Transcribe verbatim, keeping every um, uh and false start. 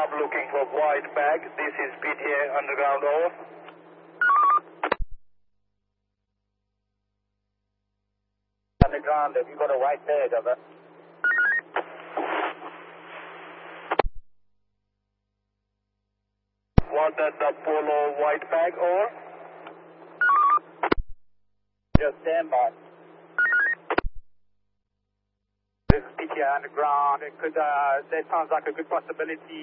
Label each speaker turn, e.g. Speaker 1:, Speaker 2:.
Speaker 1: job looking for white bag. This is P T A Underground, over. Underground, have you got a white bag, over? Was that the Polo white bag, over? Just stand by.
Speaker 2: This is P T A Underground. It could, uh, that sounds like a good possibility.